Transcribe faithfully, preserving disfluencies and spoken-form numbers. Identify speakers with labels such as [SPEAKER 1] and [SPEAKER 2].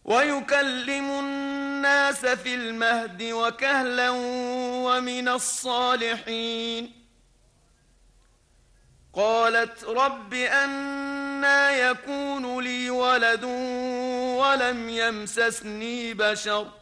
[SPEAKER 1] ويكلم الناس في المهد وكهلا ومن الصالحين. قالت رب أنى يكون لي ولد ولم يمسسني بشر